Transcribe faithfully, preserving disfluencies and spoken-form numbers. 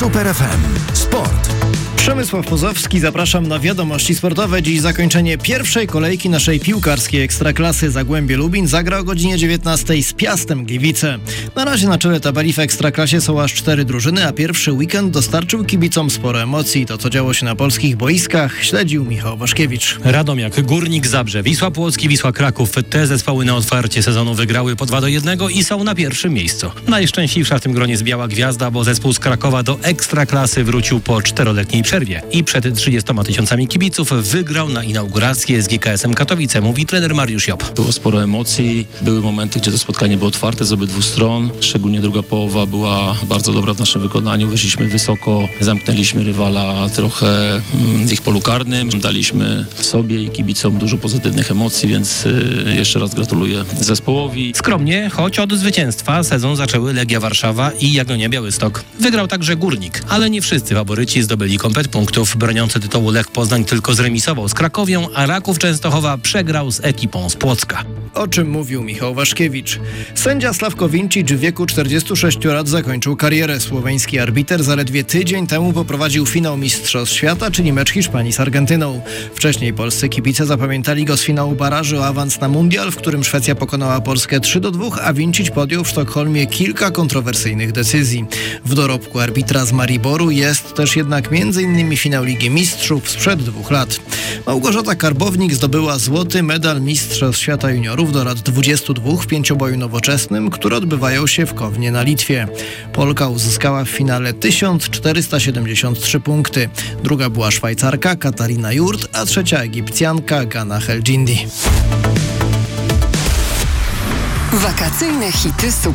Super F M. Sport. Przemysław Pozowski, zapraszam na wiadomości sportowe. Dziś zakończenie pierwszej kolejki naszej piłkarskiej Ekstraklasy. Zagłębie Lubin zagra o godzinie dziewiętnastej z Piastem Gliwice. Na razie na czele tabeli w Ekstraklasie są aż cztery drużyny, a pierwszy weekend dostarczył kibicom sporo emocji. To, co działo się na polskich boiskach, śledził Michał Waszkiewicz. Radomiak, Górnik Zabrze, Wisła Płocki, Wisła Kraków. Te zespoły na otwarcie sezonu wygrały po dwa do jednego i są na pierwszym miejscu. Najszczęśliwsza w tym gronie jest Biała Gwiazda, bo zespół z Krakowa do Ekstraklasy wrócił po czteroletniej przerwie i przed trzydziestoma tysiącami kibiców wygrał na inaugurację z G K S-em Katowice, mówi trener Mariusz Job. Było sporo emocji, były momenty, gdzie to spotkanie było otwarte z obydwu stron, szczególnie druga połowa była bardzo dobra w naszym wykonaniu, wyszliśmy wysoko, zamknęliśmy rywala trochę w ich polu karnym, daliśmy sobie i kibicom dużo pozytywnych emocji, więc jeszcze raz gratuluję zespołowi. Skromnie, choć od zwycięstwa sezon zaczęły Legia Warszawa i Jagiellonia Białystok. Wygrał także Górnik, ale nie wszyscy faworyci zdobyli komplet punktów. Broniący tytułu Lech Poznań tylko zremisował z Krakowią, a Raków Częstochowa przegrał z ekipą z Płocka. O czym mówił Michał Waszkiewicz. Sędzia Sławko Vincic w wieku czterdziestu sześciu lat zakończył karierę. Słoweński arbiter zaledwie tydzień temu poprowadził finał Mistrzostw Świata, czyli mecz Hiszpanii z Argentyną. Wcześniej polscy kibice zapamiętali go z finału baraży o awans na mundial, w którym Szwecja pokonała Polskę trzy do dwóch, a Vincic podjął w Sztokholmie kilka kontrowersyjnych decyzji. W dorobku arbitra z Mariboru jest też jednak m.in. finał Ligi Mistrzów sprzed dwóch lat. Małgorzata Karbownik zdobyła złoty medal Mistrzostw Świata Juniorów do lat dwudziestu dwóch w pięcioboju nowoczesnym, które odbywają się w Kownie na Litwie. Polka uzyskała w finale tysiąc czterysta siedemdziesiąt trzy punkty. Druga była Szwajcarka Katarina Jurt, a trzecia Egipcjanka Gana Heldzindi. Wakacyjne hity Super